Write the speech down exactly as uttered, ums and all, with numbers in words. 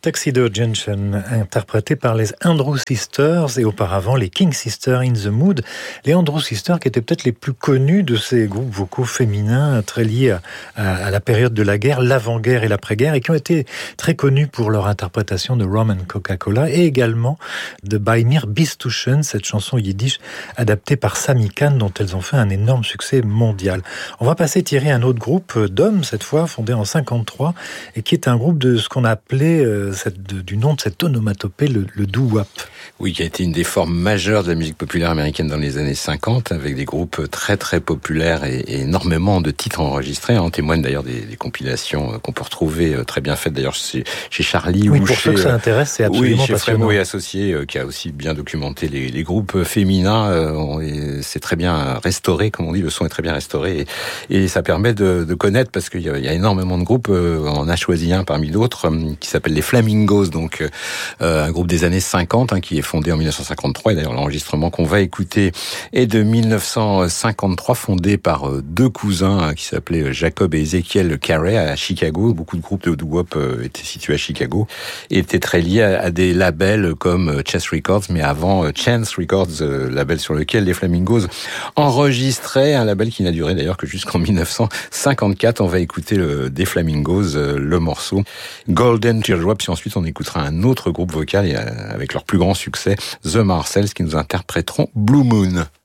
Tuxedo Junction, interprété par les Andrew Sisters et auparavant les King Sisters in the Mood. Les Andrew Sisters qui étaient peut-être les plus connus de ces groupes vocaux féminins très liés à, à, à la période de la guerre, l'avant-guerre et l'après-guerre, et qui ont été très connus pour leur interprétation de Rum and Coca-Cola et également de Bei mir bist du schön, cette chanson yiddish adaptée par Sami Khan dont elles ont fait un énorme succès mondial. On va passer Thierry à un autre groupe d'hommes cette fois, fondé en cinquante-trois et qui est un groupe de ce qu'on a appelé euh, cette, de, du nom de cette onomatopée, le, le doo-wop. Oui, qui a été une des formes majeures de la musique populaire américaine dans les années cinquante, avec des groupes très très populaires et, et énormément de titres enregistrés. En témoignent d'ailleurs des, des compilations qu'on peut retrouver très bien faites d'ailleurs chez, chez Charlie oui, ou pour chez... ceux que ça intéresse, c'est absolument oui, chez passionnant. Frémaux et Associés, qui a aussi bien documenté les, les groupes féminins. Euh, c'est très bien restauré, comme on dit, le son est très bien restauré. Et, et ça permet de, de connaître, parce qu'il y a, il y a énormément de groupes, euh, on en a choisi un parmi d'autres, euh, qui s'appelle les Flamingos, donc euh, un groupe des années cinquante, hein, qui est fondé en dix-neuf cent cinquante-trois, et d'ailleurs l'enregistrement qu'on va écouter est de dix-neuf cent cinquante-trois, fondé par euh, deux cousins hein, qui s'appelaient Jacob et Ezekiel Carey à Chicago. Beaucoup de groupes de doo-wop euh, étaient situés à Chicago et étaient très liés à, à des labels comme euh, Chess Records, mais avant euh, Chance Records, euh, label sur lequel les Flamingos enregistraient, un label qui n'a duré d'ailleurs que jusqu'en dix-neuf cent cinquante-quatre. On va écouter le, des Flamingos, euh, le morceau Golden Teardrops, puis ensuite on écoutera un autre groupe vocal et, euh, avec leur plus grand succès, The Marcells, qui nous interpréteront Blue Moon.